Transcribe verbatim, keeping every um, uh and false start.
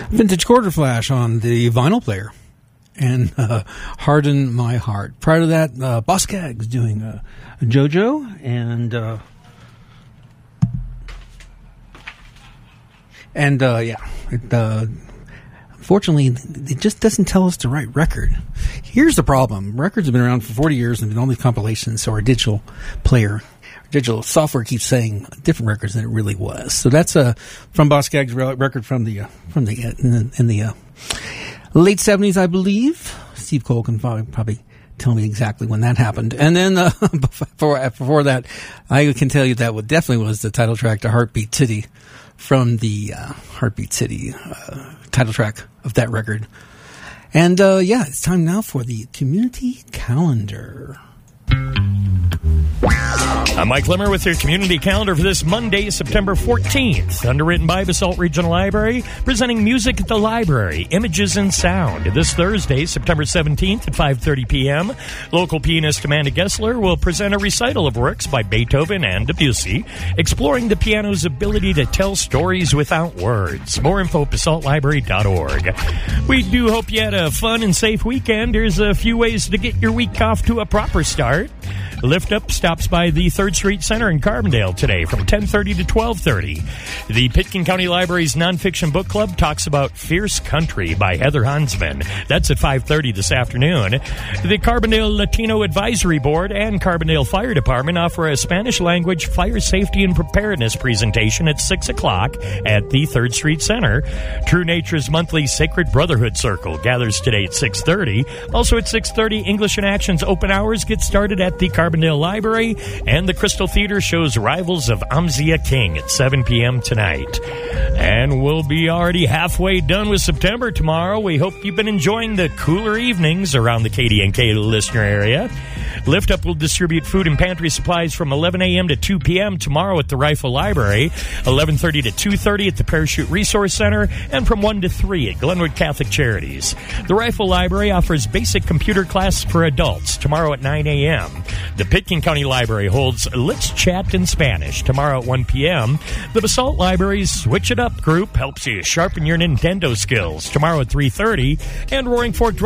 Vintage Quarter Flash on the vinyl player. And uh, Harden My Heart. Prior to that, uh, Boss Skaggs doing uh, JoJo. And, uh, and uh, yeah, it, uh, unfortunately, it just doesn't tell us the right record. Here's the problem. Records have been around for forty years and all these compilations, so our digital player, digital software keeps saying different records than it really was. So that's uh, from Boss Skaggs' record from the, uh, from the, uh, in the, in the uh, late seventies, I believe. Steve Cole can probably, probably tell me exactly when that happened. And then uh, before, before that, I can tell you that what definitely was the title track to Heartbeat City from the uh, Heartbeat City uh, title track of that record. And uh, yeah, it's time now for the community calendar. I'm Mike Limmer with your community calendar for this Monday, September fourteenth. Underwritten by Basalt Regional Library, presenting Music at the Library, Images and Sound. This Thursday, September seventeenth at five thirty p.m., local pianist Amanda Gessler will present a recital of works by Beethoven and Debussy, exploring the piano's ability to tell stories without words. More info at basalt library dot org. We do hope you had a fun and safe weekend. Here's a few ways to get your week off to a proper start. Lift Up stops by the third Street Center in Carbondale today from ten thirty to twelve thirty. The Pitkin County Library's Nonfiction Book Club talks about Fierce Country by Heather Hansman. That's at five thirty this afternoon. The Carbondale Latino Advisory Board and Carbondale Fire Department offer a Spanish language fire safety and preparedness presentation at six o'clock at the third Street Center. True Nature's monthly Sacred Brotherhood Circle gathers today at six thirty. Also at six thirty, English in Action's open hours get started at the Carbondale Library, and the Crystal Theater shows Rivals of Amzia King at seven p.m. tonight. And we'll be already halfway done with September tomorrow. We hope you've been enjoying the cooler evenings around the K D N K listener area. Lift Up will distribute food and pantry supplies from eleven a.m. to two p.m. tomorrow at the Rifle Library, eleven thirty to two thirty at the Parachute Resource Center, and from one to three at Glenwood Catholic Charities. The Rifle Library offers basic computer class for adults tomorrow at nine a.m. The Pitkin County Library holds Let's Chat in Spanish tomorrow at one p.m. The Basalt Library's Switch It Up group helps you sharpen your Nintendo skills tomorrow at three thirty. And Roaring Fork